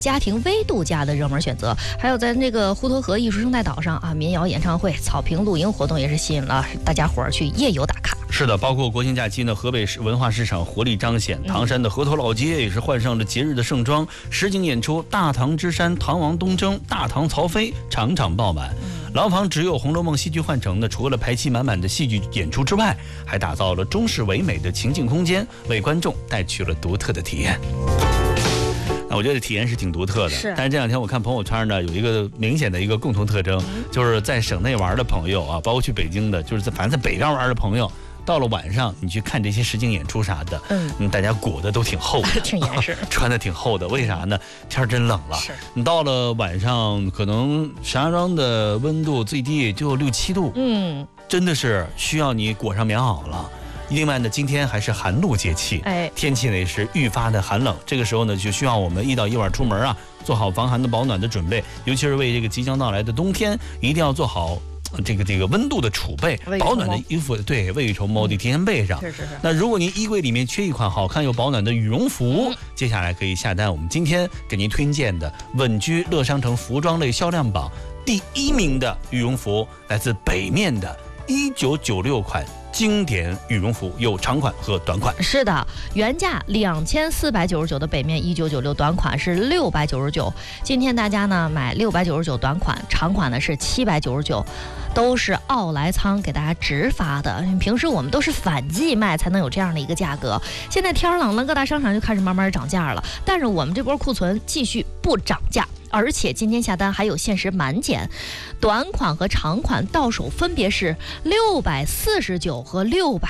家庭微度假的热门选择，还有在那个滹沱河艺术生态岛上啊，民谣演唱会、草坪露营活动也是吸引了大家伙儿去夜游打卡。 是的，包括国庆假期呢，河北市文化市场活力彰显，唐山的河头老街也是换上了节日的盛装，实景演出大唐之山、唐王东征、大唐曹妃场场爆满。廊坊只有《红楼梦》戏剧幻城呢，除了排期满满的戏剧演出之外，还打造了中式唯美的情境空间，为观众带去了独特的体验。我觉得体验是挺独特的，但是这两天我看朋友圈呢，有一个明显的一个共同特征，就是在省内玩的朋友啊，包括去北京的，就是反正在北边玩的朋友，到了晚上你去看这些实景演出啥的，大家裹得都挺厚的， 挺严实， 穿的挺厚的。为啥呢？天真冷了。你到了晚上，可能石家庄的温度最低就6、7度，真的是需要你裹上棉袄了。另外呢，今天还是寒露节气，天气呢也是愈发的寒冷。这个时候呢，就需要我们一早一晚出门啊，做好防寒的保暖的准备，尤其是为这个即将到来的冬天，一定要做好这个温度的储备，保暖的衣服，对，未雨绸缪得提前备上。是。那如果您衣柜里面缺一款好看又保暖的羽绒服，接下来可以下单我们今天给您推荐的稳居乐商城服装类销量榜第1名的羽绒服，来自北面的1996款。经典羽绒服有长款和短款， 是的，原价2499的北面1996短款是699，今天大家呢买699短款，长款呢是799，都是奥莱仓给大家直发的。平时我们都是反季卖才能有这样的一个价格，现在天冷了，各大商场就开始慢慢涨价了，但是我们这波库存继续不涨价。而且今天下单还有限时满减，短款和长款到手分别是649和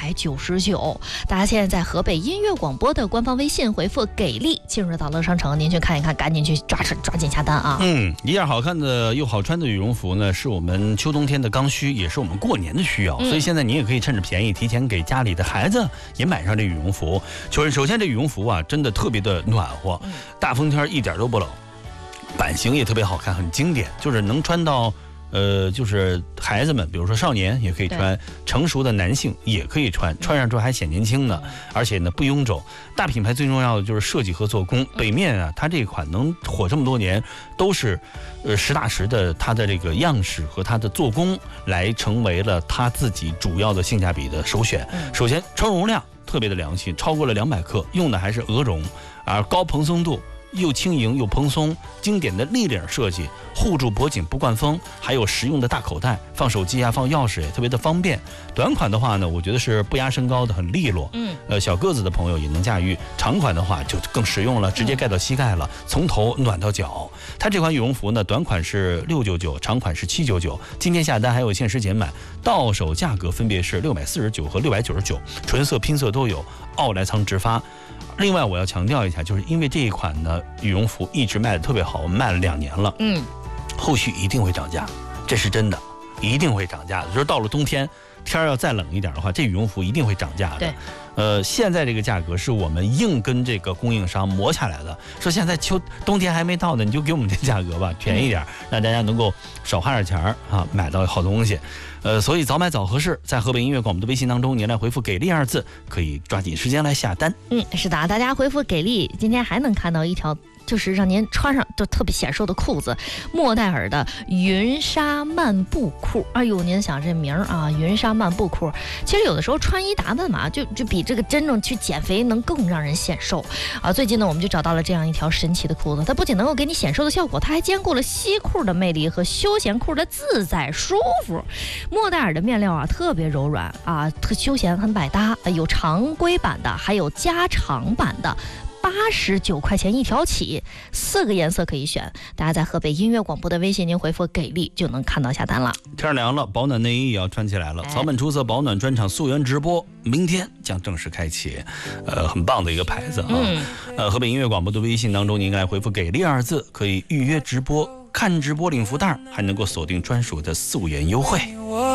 699。大家现在在河北音乐广播的官方微信回复给力，进入到乐商城，您去看一看，赶紧去抓紧下单啊！ 一件好看的又好穿的羽绒服呢，是我们秋冬天的刚需，也是我们过年的需要。所以现在你也可以趁着便宜，提前给家里的孩子也买上这羽绒服。首先这羽绒服啊，真的特别的暖和，大风天一点都不冷。版型也特别好看，很经典，就是能穿到就是孩子们，比如说少年也可以穿，成熟的男性也可以穿，穿上之后还显年轻呢，而且呢不臃肿。大品牌最重要的就是设计和做工，北面啊，它这一款能火这么多年，都是实打实的，它的这个样式和它的做工来成为了它自己主要的性价比的首选。首先穿容量特别的良心，超过了200克，用的还是鹅绒，而高蓬松度。又轻盈又蓬松，经典的立领设计，护住脖颈不灌风，还有实用的大口袋，放手机啊，放钥匙也特别的方便。短款的话呢，我觉得是不压身高的，很利落，小个子的朋友也能驾驭。长款的话就更实用了，直接盖到膝盖了，从头暖到脚。它这款羽绒服呢，短款是699，长款是799。今天下单还有限时减买，到手价格分别是649和699，纯色拼色都有，奥莱仓直发。另外我要强调一下，就是因为这一款呢羽绒服一直卖的特别好，我们卖了2年了，后续一定会涨价，这是真的，一定会涨价的。就是到了冬天，天要再冷一点的话，这羽绒服一定会涨价的。现在这个价格是我们硬跟这个供应商磨下来的，说现在冬天还没到呢，你就给我们这价格吧，便宜点，让大家能够少花点钱啊，买到好东西。所以早买早合适，在河北音乐广播的微信当中，您来回复给力2字，可以抓紧时间来下单。 是的，大家回复给力，今天还能看到一条就是让您穿上就特别显瘦的裤子，莫代尔的云纱漫步裤。哎呦，您想这名啊，云纱漫步裤，其实有的时候穿衣打扮嘛，就比这个真正去减肥能更让人显瘦啊。最近呢，我们就找到了这样一条神奇的裤子，它不仅能够给你显瘦的效果，它还兼顾了西裤的魅力和休闲裤的自在舒服。莫代尔的面料啊特别柔软啊，特休闲很百搭，有常规版的，还有加长版的。89块钱一条起，4个颜色可以选。大家在河北音乐广播的微信，您回复给力就能看到下单了。 天凉了，保暖内衣也要穿起来了。草本出色保暖专场溯源直播，明天将正式开启，很棒的一个牌子啊。河北音乐广播的微信当中，您应该回复给力2字，可以预约直播，看直播领福袋，还能够锁定专属的溯源优惠。